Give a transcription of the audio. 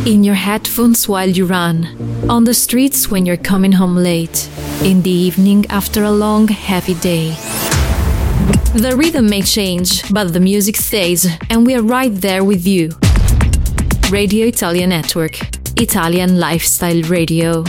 In your headphones while you run, on the streets when you're coming home late, in the evening after a long, heavy day. The rhythm may change, but the music stays, and we are right there with you. Radio Italia Network, Italian Lifestyle Radio.